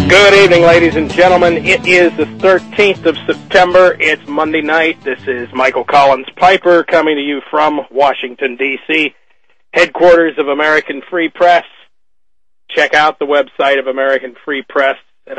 Good evening, ladies and gentlemen. It is the 13th of September. It's Monday night. This is Michael Collins Piper coming to you from Washington, D.C., headquarters of American Free Press. Check out the website of American Free Press at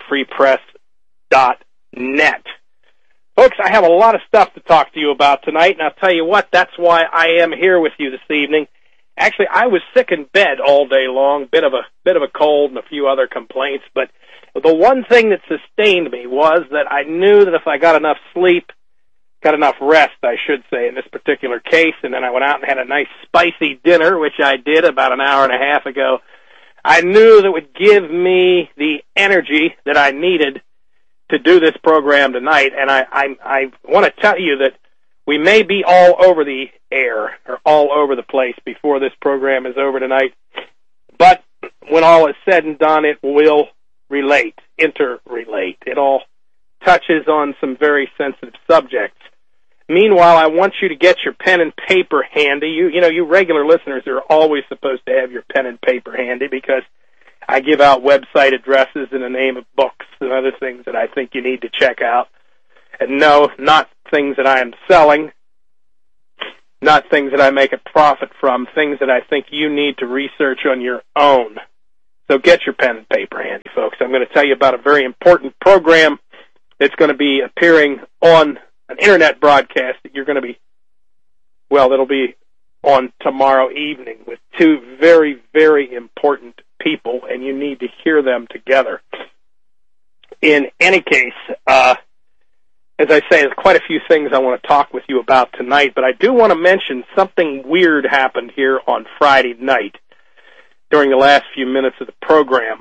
AmericanFreePress.net. Folks, I have a lot of stuff to talk to you about tonight, and I'll tell you what, that's why I am here with you this evening. Actually, I was sick in bed all day long, bit of a cold and a few other complaints, but the one thing that sustained me was that I knew that if I got enough sleep, got enough rest, I should say, in this particular case, and then I went out and had a nice spicy dinner, which I did about an hour and a half ago, I knew that would give me the energy that I needed to do this program tonight, and I want to tell you that we may be all over the air or all over the place before this program is over tonight, but when all is said and done, it will interrelate. It all touches on some very sensitive subjects. Meanwhile, I want you to get your pen and paper handy. You regular listeners are always supposed to have your pen and paper handy because I give out website addresses in the name of books and other things that I think you need to check out. And no, not things that I am selling, not things that I make a profit from, things that I think you need to research on your own. So get your pen and paper handy, folks. I'm going to tell you about a very important program that's going to be appearing on an internet broadcast that you're going to be, it'll be on tomorrow evening with two very, very important people, and you need to hear them together. In any case, as I say, there's quite a few things I want to talk with you about tonight, but I do want to mention something weird happened here on Friday night during the last few minutes of the program.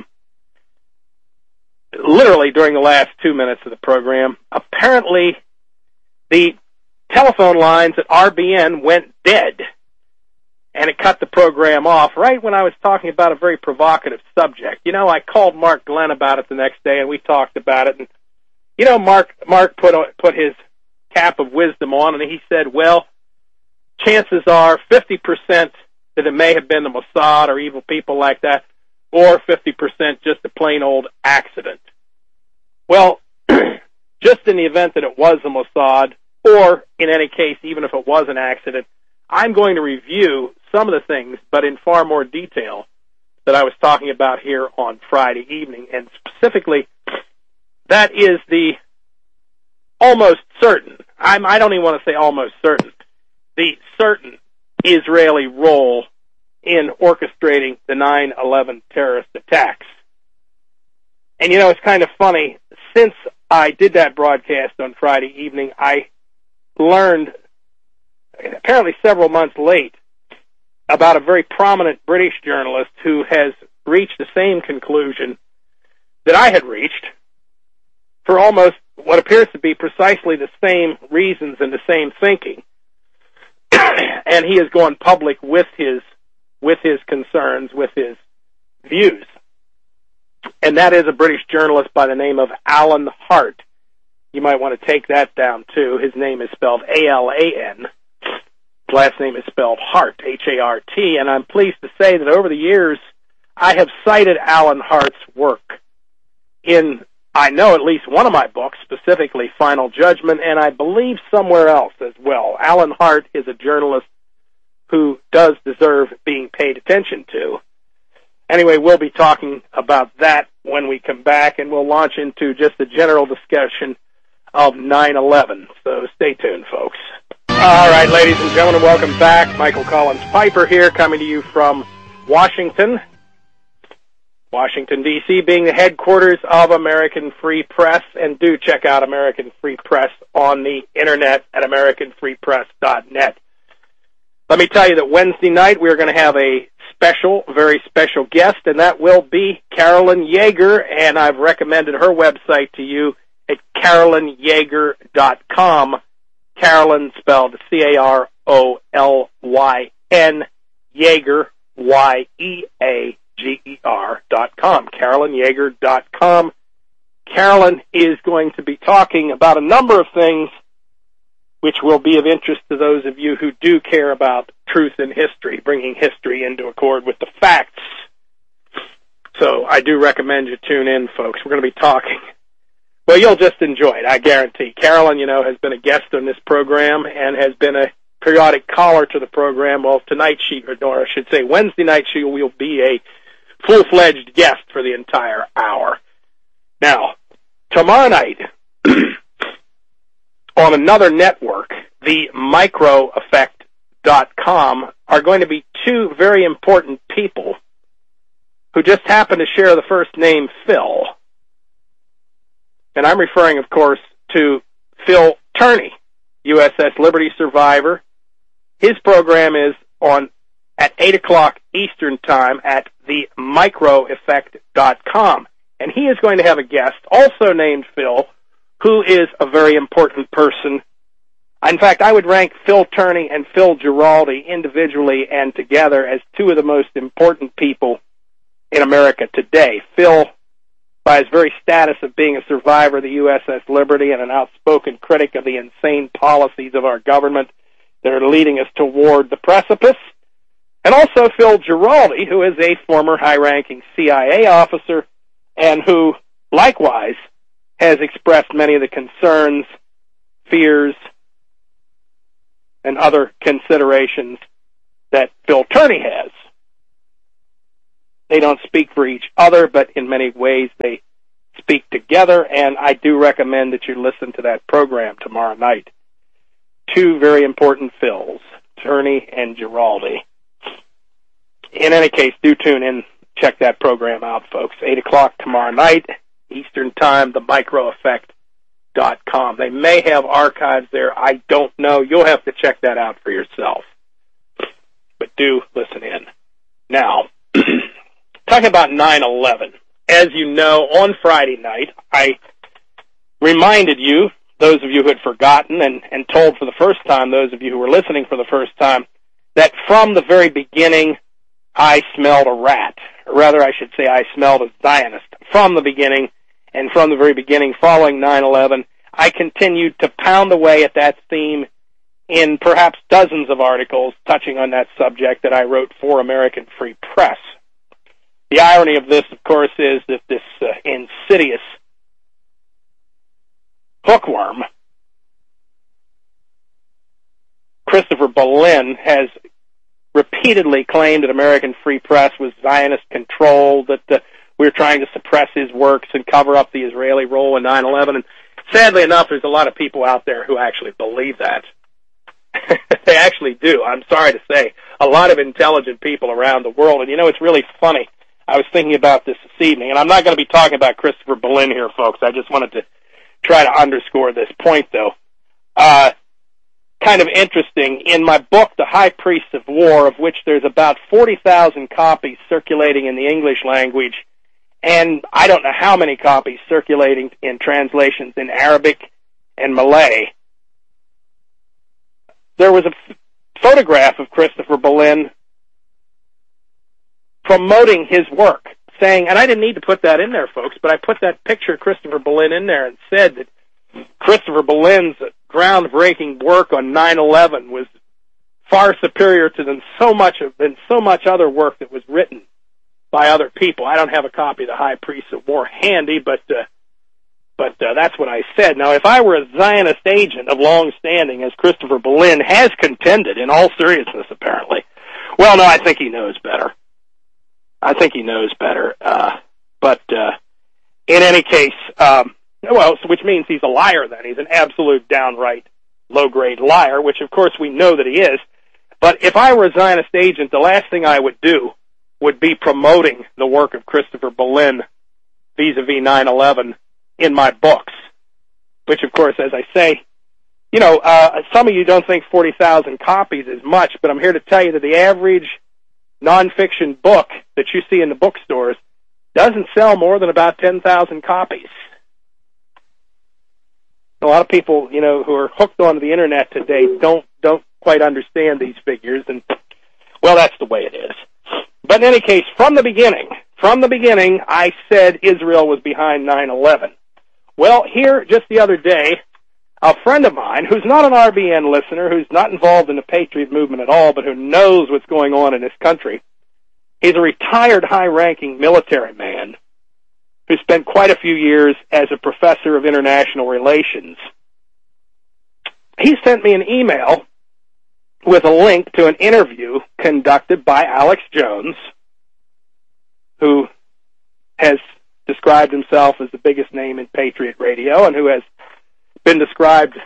Literally during the last 2 minutes of the program, apparently the telephone lines at RBN went dead, and it cut the program off right when I was talking about a very provocative subject. I called Mark Glenn about it the next day, and we talked about it, and Mark put his cap of wisdom on, and he said, chances are 50% that it may have been the Mossad or evil people like that, or 50% just a plain old accident. Well, just in the event that it was the Mossad, or in any case, even if it was an accident, I'm going to review some of the things, but in far more detail, that I was talking about here on Friday evening, and specifically, that is the almost certain, I don't even want to say almost certain, the certain Israeli role in orchestrating the 9/11 terrorist attacks. And it's kind of funny, since I did that broadcast on Friday evening, I learned, apparently several months late, about a very prominent British journalist who has reached the same conclusion that I had reached, for almost what appears to be precisely the same reasons and the same thinking. And he has gone public with his concerns, with his views. And that is a British journalist by the name of Alan Hart. You might want to take that down, too. His name is spelled A-L-A-N. His last name is spelled Hart, H-A-R-T. And I'm pleased to say that over the years, I have cited Alan Hart's work in, I know, at least one of my books, specifically Final Judgment, and I believe somewhere else as well. Alan Hart is a journalist who does deserve being paid attention to. Anyway, we'll be talking about that when we come back, and we'll launch into just a general discussion of 9/11. So stay tuned, folks. All right, ladies and gentlemen, welcome back. Michael Collins Piper here, coming to you from Washington, D.C., being the headquarters of American Free Press, and do check out American Free Press on the internet at AmericanFreePress.net. Let me tell you that Wednesday night we're going to have a very special guest, and that will be Carolyn Yeager, and I've recommended her website to you at CarolynYeager.com. Carolyn spelled C-A-R-O-L-Y-N, Yeager, Y-E-A-G-E-R.com, CarolynYeager.com. Carolyn is going to be talking about a number of things which will be of interest to those of you who do care about truth in history, bringing history into accord with the facts. So I do recommend you tune in, folks. We're going to be talking. Well, you'll just enjoy it, I guarantee. Carolyn, has been a guest on this program and has been a periodic caller to the program. Well, tonight or I should say Wednesday night, she will be a full-fledged guest for the entire hour. Now, tomorrow night, on another network, the microeffect.com, are going to be two very important people who just happen to share the first name Phil. And I'm referring, of course, to Phil Turney, USS Liberty survivor. His program is on at 8 o'clock Eastern Time at the microeffect.com. And he is going to have a guest, also named Phil, who is a very important person. In fact, I would rank Phil Turney and Phil Giraldi individually and together as two of the most important people in America today. Phil, by his very status of being a survivor of the USS Liberty and an outspoken critic of the insane policies of our government that are leading us toward the precipice. And also Phil Giraldi, who is a former high-ranking CIA officer and who, likewise, has expressed many of the concerns, fears, and other considerations that Phil Turney has. They don't speak for each other, but in many ways they speak together, and I do recommend that you listen to that program tomorrow night. Two very important Phils, Turney and Giraldi. In any case, do tune in, check that program out, folks. 8 o'clock tomorrow night, Eastern Time, themicroeffect.com. They may have archives there. I don't know. You'll have to check that out for yourself. But do listen in. Now, talking about 9/11. As you know, on Friday night, I reminded you, those of you who had forgotten, and told for the first time, those of you who were listening for the first time, that from the very beginning, I smelled a rat. Or rather, I should say I smelled a Zionist. From the beginning, and from the very beginning following 9/11, I continued to pound away at that theme in perhaps dozens of articles touching on that subject that I wrote for American Free Press. The irony of this, of course, is that this insidious hookworm, Christopher Berlin, has repeatedly claimed that American Free Press was Zionist-controlled, that we were trying to suppress his works and cover up the Israeli role in 9/11. And sadly enough, there's a lot of people out there who actually believe that. They actually do. I'm sorry to say. A lot of intelligent people around the world. And, it's really funny. I was thinking about this evening, and I'm not going to be talking about Christopher Berlin here, folks. I just wanted to try to underscore this point, though. Kind of interesting. In my book, The High Priests of War, of which there's about 40,000 copies circulating in the English language, and I don't know how many copies circulating in translations in Arabic and Malay, there was a photograph of Christopher Berlin promoting his work, saying, and I didn't need to put that in there, folks, but I put that picture of Christopher Berlin in there and said that Christopher Berlin's groundbreaking work on 9/11 was far superior to so much other work that was written by other people. I don't have a copy of The High Priests of War handy, but that's what I said. Now, if I were a Zionist agent of long standing, as Christopher Berlin has contended in all seriousness, apparently, well, no, I think he knows better. But in any case, which means he's a liar then. He's an absolute downright low-grade liar, which of course we know that he is. But if I were a Zionist agent, the last thing I would do would be promoting the work of Christopher Berlin vis-a-vis 9/11 in my books, which of course, as I say, some of you don't think 40,000 copies is much, but I'm here to tell you that the average nonfiction book that you see in the bookstores doesn't sell more than about 10,000 copies. A lot of people, who are hooked onto the internet today don't quite understand these figures, and, well, that's the way it is. But in any case, from the beginning, I said Israel was behind 9/11. Well, here, just the other day, a friend of mine, who's not an RBN listener, who's not involved in the Patriot movement at all, but who knows what's going on in this country, He's a retired high-ranking military man who spent quite a few years as a professor of international relations. He sent me an email with a link to an interview conducted by Alex Jones, who has described himself as the biggest name in Patriot Radio and who has been described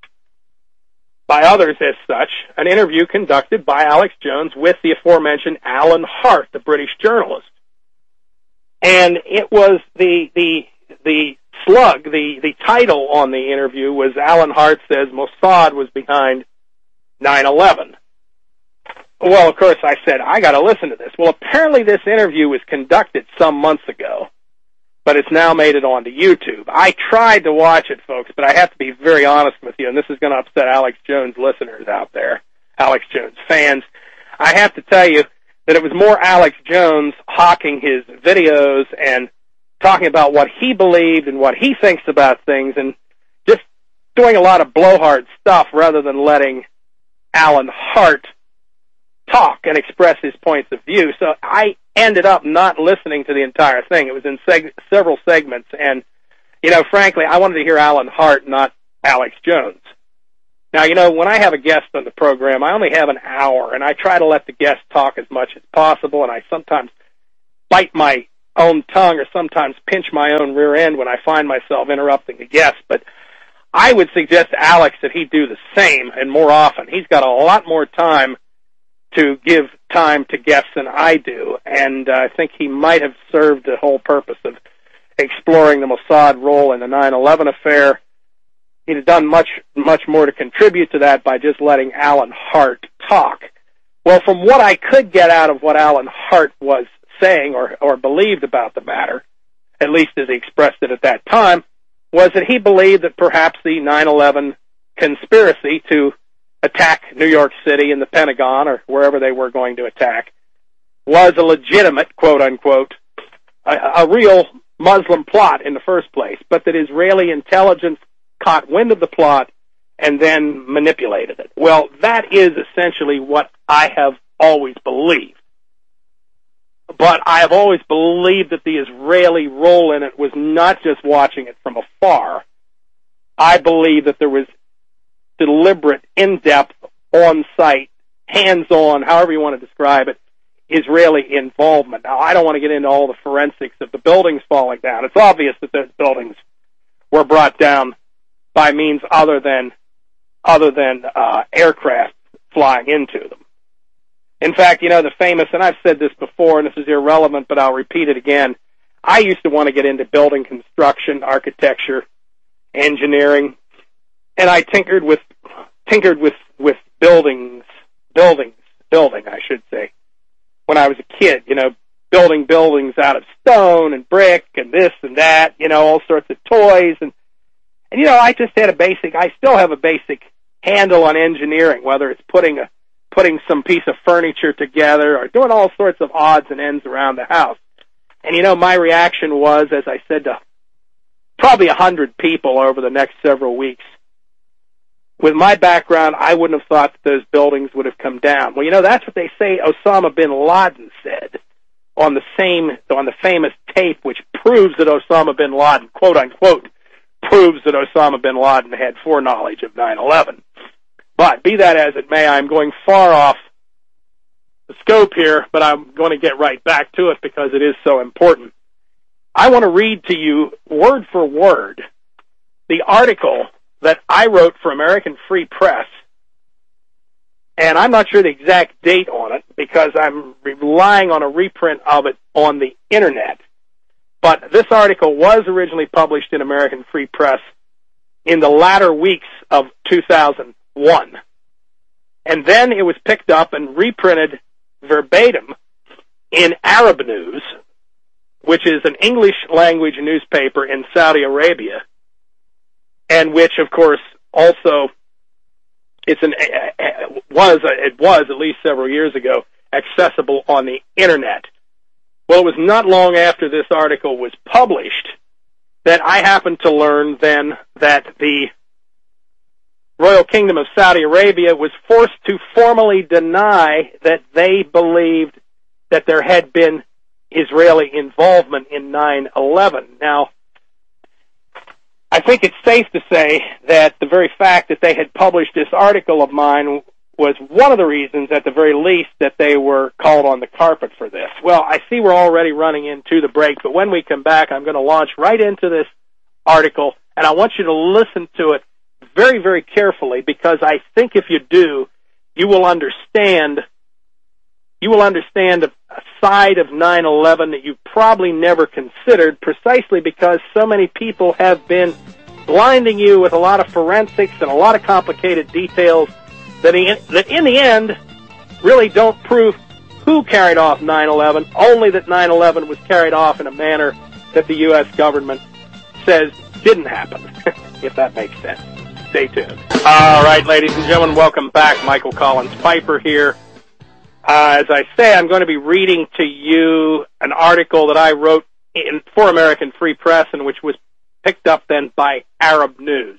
by others as such, an interview conducted by Alex Jones with the aforementioned Alan Hart, the British journalist. And it was the slug, the title on the interview was Alan Hart says Mossad was behind 9/11. Well, of course, I said, I got to listen to this. Well, apparently this interview was conducted some months ago, but it's now made it onto YouTube. I tried to watch it, folks, but I have to be very honest with you, and this is going to upset Alex Jones listeners out there, Alex Jones fans. I have to tell you that it was more Alex Jones hawking his videos and talking about what he believed and what he thinks about things and just doing a lot of blowhard stuff rather than letting Alan Hart talk and express his points of view. So I ended up not listening to the entire thing. It was in several segments, and, frankly, I wanted to hear Alan Hart, not Alex Jones. Now, when I have a guest on the program, I only have an hour, and I try to let the guest talk as much as possible, and I sometimes bite my own tongue or sometimes pinch my own rear end when I find myself interrupting the guest. But I would suggest to Alex that he do the same and more often. He's got a lot more time to give time to guests than I do, and I think he might have served the whole purpose of exploring the Mossad role in the 9/11 affair. He'd have done much more to contribute to that by just letting Alan Hart talk. Well, from what I could get out of what Alan Hart was saying or believed about the matter, at least as he expressed it at that time, was that he believed that perhaps the 9/11 conspiracy to attack New York City and the Pentagon or wherever they were going to attack was a legitimate, quote-unquote, a real Muslim plot in the first place, but that Israeli intelligence caught wind of the plot and then manipulated it. Well, that is essentially what I have always believed. But I have always believed that the Israeli role in it was not just watching it from afar. I believe that there was deliberate, in-depth, on-site, hands-on, however you want to describe it, Israeli involvement. Now, I don't want to get into all the forensics of the buildings falling down. It's obvious that those buildings were brought down by means other than aircraft flying into them. In fact, the famous, and I've said this before, and this is irrelevant, but I'll repeat it again, I used to want to get into building construction, architecture, engineering, and I tinkered with building, I should say, when I was a kid, building buildings out of stone and brick and this and that, all sorts of toys. And I just had I still have a basic handle on engineering, whether it's putting some piece of furniture together or doing all sorts of odds and ends around the house. And, my reaction was, as I said to probably 100 people over the next several weeks, with my background, I wouldn't have thought that those buildings would have come down. Well, that's what they say Osama bin Laden said on the famous tape, which proves that Osama bin Laden, quote unquote, proves that Osama bin Laden had foreknowledge of 9/11. But be that as it may, I'm going far off the scope here, but I'm going to get right back to it because it is so important. I want to read to you, word for word, the article that I wrote for American Free Press, and I'm not sure the exact date on it because I'm relying on a reprint of it on the Internet. But this article was originally published in American Free Press in the latter weeks of 2001. And then it was picked up and reprinted verbatim in Arab News, which is an English-language newspaper in Saudi Arabia, and which, of course, also it was at least several years ago accessible on the Internet. Well, it was not long after this article was published that I happened to learn then that the Royal Kingdom of Saudi Arabia was forced to formally deny that they believed that there had been Israeli involvement in 9/11. Now, I think it's safe to say that the very fact that they had published this article of mine was one of the reasons, at the very least, that they were called on the carpet for this. Well, I see we're already running into the break, but when we come back, I'm going to launch right into this article, and I want you to listen to it very, very carefully, because I think if you do, you will understand a side of 9/11 that you probably never considered, precisely because so many people have been blinding you with a lot of forensics and a lot of complicated details that in the end really don't prove who carried off 9/11, only that 9/11 was carried off in a manner that the U.S. government says didn't happen, if that makes sense. Stay tuned. All right, ladies and gentlemen, welcome back. Michael Collins Piper here. As I say, I'm going to be reading to you an article that I wrote for American Free Press, and which was picked up then by Arab News.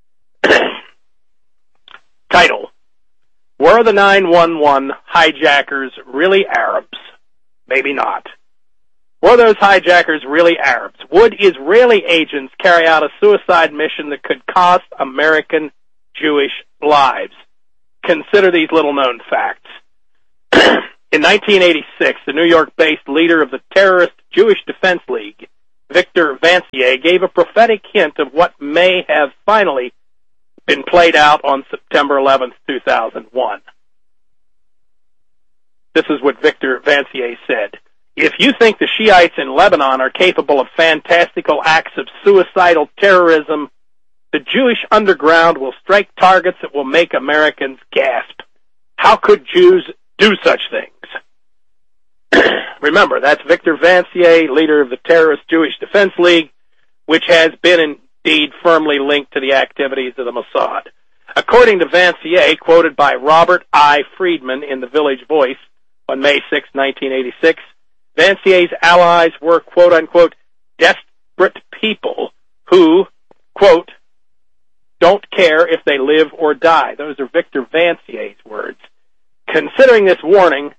Title: Were the 9/11 hijackers really Arabs? Maybe not. Were those hijackers really Arabs? Would Israeli agents carry out a suicide mission that could cost American Jewish lives? Consider these little-known facts. In 1986, the New York-based leader of the terrorist Jewish Defense League, Victor Vancier, gave a prophetic hint of what may have finally been played out on September 11th, 2001. This is what Victor Vancier said. If you think the Shiites in Lebanon are capable of fantastical acts of suicidal terrorism, the Jewish underground will strike targets that will make Americans gasp. How could Jews do such things? Remember, that's Victor Vancier, leader of the terrorist Jewish Defense League, which has been indeed firmly linked to the activities of the Mossad. According to Vancier, quoted by Robert I. Friedman in the Village Voice on May 6, 1986, Vancier's allies were, quote-unquote, desperate people who, quote, don't care if they live or die. Those are Victor Vancier's words. Considering this warning,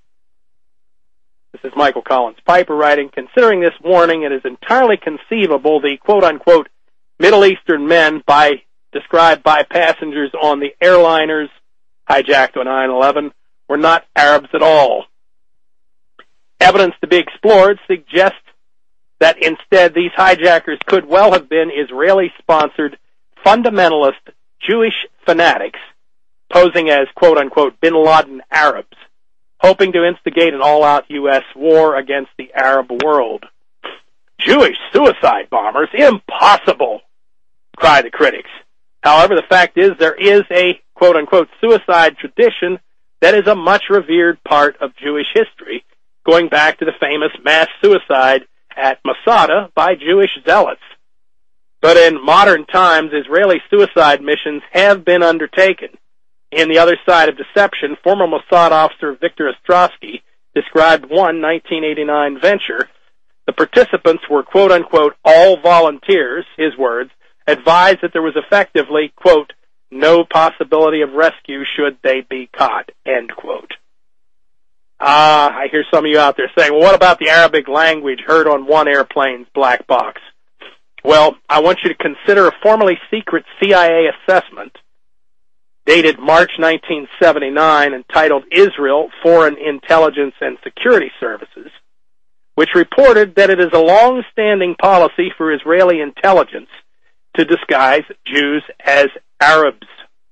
this is Michael Collins Piper writing, considering this warning, it is entirely conceivable the quote-unquote Middle Eastern men described by passengers on the airliners hijacked on 9/11 were not Arabs at all. Evidence to be explored suggests that instead these hijackers could well have been Israeli-sponsored fundamentalist Jewish fanatics posing as quote-unquote bin Laden Arabs, hoping to instigate an all-out U.S. war against the Arab world. Jewish suicide bombers? Impossible, cry the critics. However, the fact is there is a quote-unquote suicide tradition that is a much revered part of Jewish history, going back to the famous mass suicide at Masada by Jewish zealots. But in modern times, Israeli suicide missions have been undertaken. In The Other Side of Deception, former Mossad officer Victor Ostrowski described one 1989 venture. The participants were, quote-unquote, all volunteers, his words, advised that there was effectively, quote, no possibility of rescue should they be caught, end quote. I hear some of you out there saying, well, what about the Arabic language heard on one airplane's black box? Well, I want you to consider a formerly secret CIA assessment dated March 1979, entitled Israel, Foreign Intelligence and Security Services, which reported that it is a long-standing policy for Israeli intelligence to disguise Jews as Arabs.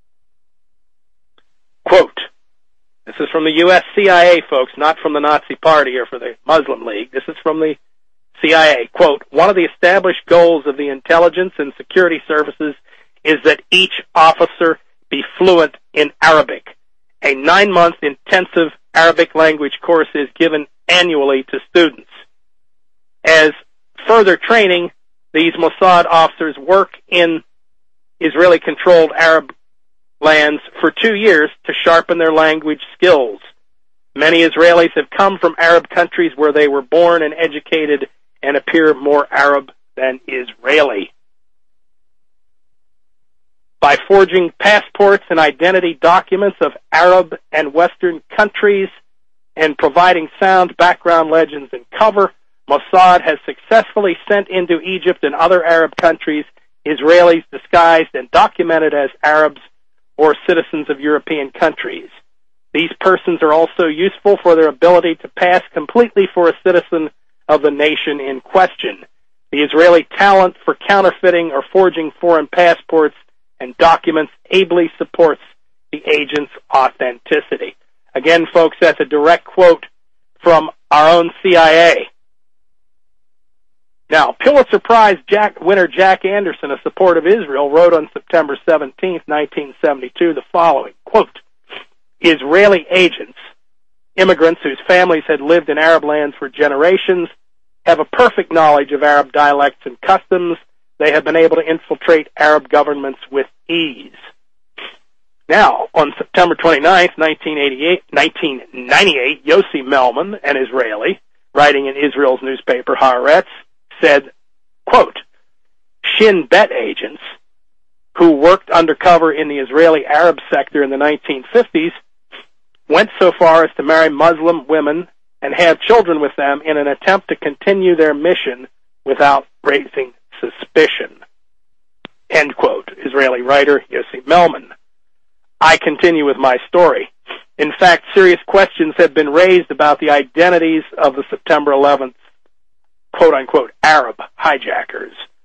Quote, this is from the U.S. CIA, folks, not from the Nazi Party or for the Muslim League. This is from the CIA. Quote, one of the established goals of the intelligence and security services is that each officer be fluent in Arabic. A 9-month intensive Arabic language course is given annually to students. As further training, these Mossad officers work in Israeli-controlled Arab lands for 2 years to sharpen their language skills. Many Israelis have come from Arab countries where they were born and educated and appear more Arab than Israeli. By forging passports and identity documents of Arab and Western countries, and providing sound background legends and cover, Mossad has successfully sent into Egypt and other Arab countries Israelis disguised and documented as Arabs or citizens of European countries. These persons are also useful for their ability to pass completely for a citizen of the nation in question. The Israeli talent for counterfeiting or forging foreign passports and documents ably supports the agent's authenticity. Again, folks, that's a direct quote from our own CIA. Now, Pulitzer Prize winner Jack Anderson, a supporter of Israel, wrote on September 17, 1972, the following, quote, Israeli agents, immigrants whose families had lived in Arab lands for generations, have a perfect knowledge of Arab dialects and customs. They have been able to infiltrate Arab governments with ease. Now, on September 29, 1998, Yossi Melman, an Israeli, writing in Israel's newspaper Haaretz, said, quote, Shin Bet agents, who worked undercover in the Israeli Arab sector in the 1950s, went so far as to marry Muslim women and have children with them in an attempt to continue their mission without raising suspicion. End quote. Israeli writer Yossi Melman. I continue with my story. In fact, serious questions have been raised about the identities of the September 11th quote-unquote Arab hijackers.